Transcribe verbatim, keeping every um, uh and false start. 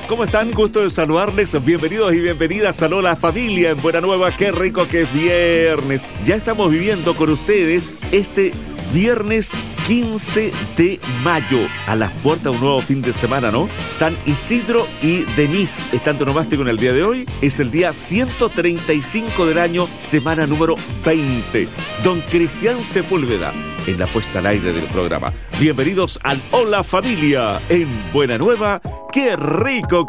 ¿cómo están? Gusto de saludarles. Bienvenidos y bienvenidas a Lola Familia en Buena Nueva. Qué rico que es viernes. Ya estamos viviendo con ustedes este viernes quince de mayo, a las puertas de un nuevo fin de semana, ¿no? San Isidro y Denise están tonomástico en el día de hoy. Es el día ciento treinta y cinco del año, semana número veinte. Don Cristian Sepúlveda en la puesta al aire del programa. Bienvenidos al Hola Familia en Buena Nueva. ¡Qué rico!